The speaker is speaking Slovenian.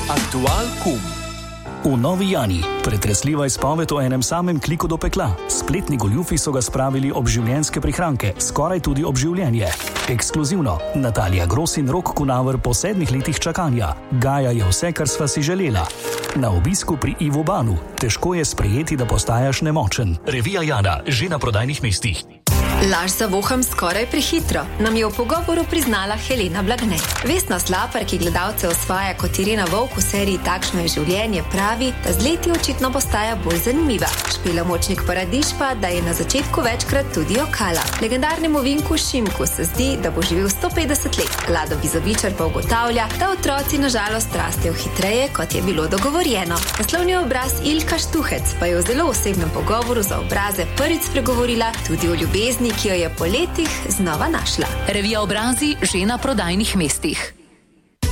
Aktual kum. V Novi Jani pretresljiva izpoved o enem samem kliku do pekla. Spletni goljufi so ga spravili ob življenjske prihranke, skoraj tudi ob življenje. Ekskluzivno, Natalija Gros in Rok Kunaver po 7 letih čakanja. Gaja je vse, kar sva si želela. Na obisku pri Ivo Banu. Težko je sprejeti, da postajaš nemočen. Revija Jana, že na prodajnih mestih. Laž zavoham skoraj prehitro, nam je v pogovoru priznala Helena Blagne. Vesna Slapar, ki gledalce osvaja kot Irena Vovk v seriji Takšno je življenje, pravi, da z leti očitno postaja bolj zanimiva. Špela Močnik Paradiž pa, da je na začetku večkrat tudi jokala. Legendarnemu Vinku Šimku se zdi, da bo živel 150 let. Lado Bizovičar pa ugotavlja, da otroci na žalost rastejo hitreje, kot je bilo dogovorjeno. Naslovni obraz Ilka Štuhec pa je v zelo osebnem pogovoru za obraze prvič spregovorila tudi o ljubezni, ki jo je po letih znova našla. Revija Obrazi že na prodajnih mestih.